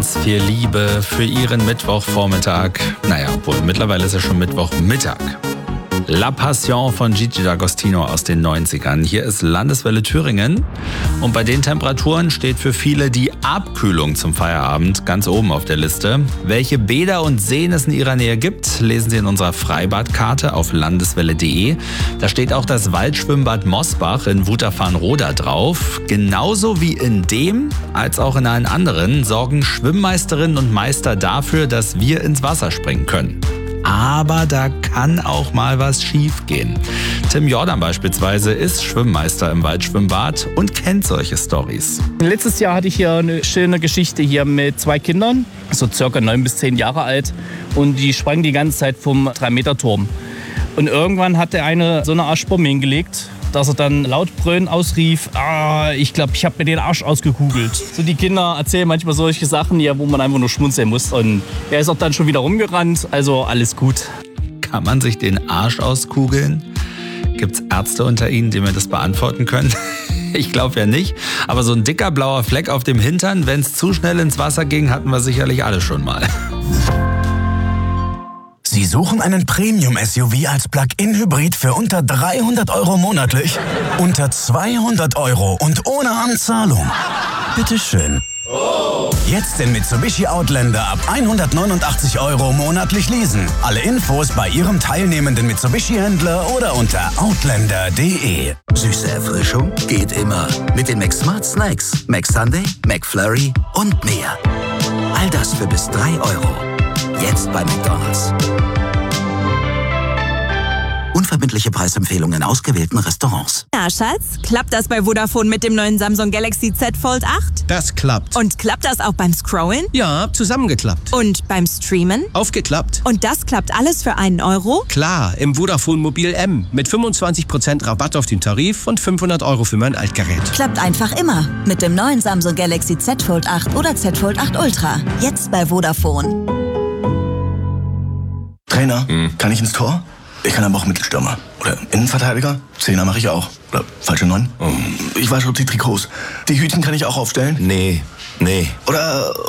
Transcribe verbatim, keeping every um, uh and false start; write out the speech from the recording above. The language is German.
Ganz viel Liebe für Ihren Mittwochvormittag. Naja, obwohl mittlerweile ist ja schon Mittwochmittag. La Passion von Gigi D'Agostino aus den neunzigern. Hier ist Landeswelle Thüringen. Und bei den Temperaturen steht für viele die Abkühlung zum Feierabend ganz oben auf der Liste. Welche Bäder und Seen es in Ihrer Nähe gibt, lesen Sie in unserer Freibadkarte auf landeswelle punkt de. Da steht auch das Waldschwimmbad Mosbach in Wutachfarnroda drauf. Genauso wie in dem, als auch in allen anderen, sorgen Schwimmmeisterinnen und Meister dafür, dass wir ins Wasser springen können. Aber da kann auch mal was schief gehen. Tim Jordan beispielsweise ist Schwimmmeister im Waldschwimmbad und kennt solche Storys. Letztes Jahr hatte ich hier eine schöne Geschichte hier mit zwei Kindern, so circa neun bis zehn Jahre alt. Und die sprangen die ganze Zeit vom drei Meter Turm. Und irgendwann hat der eine so eine Arschbombe hingelegt, dass er dann laut brüllend ausrief, ah, ich glaube, ich habe mir den Arsch ausgekugelt. So, die Kinder erzählen manchmal solche Sachen hier, wo man einfach nur schmunzeln muss. Und er ist auch dann schon wieder rumgerannt, also alles gut. Kann man sich den Arsch auskugeln? Gibt's Ärzte unter Ihnen, die mir das beantworten können? Ich glaube ja nicht. Aber so ein dicker blauer Fleck auf dem Hintern, wenn es zu schnell ins Wasser ging, hatten wir sicherlich alle schon mal. Sie suchen einen Premium-S U V als Plug-in-Hybrid für unter dreihundert Euro monatlich? Unter zweihundert Euro und ohne Anzahlung? Bitteschön. Jetzt den Mitsubishi Outlander ab hundertneunundachtzig Euro monatlich leasen. Alle Infos bei Ihrem teilnehmenden Mitsubishi-Händler oder unter outlander punkt de. Süße Erfrischung geht immer. Mit den McSmart Snacks, McSunday, McFlurry und mehr. All das für bis drei Euro. Jetzt bei McDonald's. Unverbindliche Preisempfehlungen in ausgewählten Restaurants. Na, Schatz, klappt das bei Vodafone mit dem neuen Samsung Galaxy Z Fold acht? Das klappt. Und klappt das auch beim Scrollen? Ja, zusammengeklappt. Und beim Streamen? Aufgeklappt. Und das klappt alles für einen Euro? Klar, im Vodafone Mobil M. Mit fünfundzwanzig Prozent Rabatt auf den Tarif und fünfhundert Euro für mein Altgerät. Klappt einfach immer. Mit dem neuen Samsung Galaxy Z Fold acht oder Z Fold acht Ultra. Jetzt bei Vodafone. Trainer, hm. kann ich ins Tor? Ich kann aber auch Mittelstürmer. Oder Innenverteidiger? Zehner mache ich auch. Oder falsche Neun? Oh. Ich wasche die Trikots. Die Hütchen kann ich auch aufstellen? Nee, nee. Oder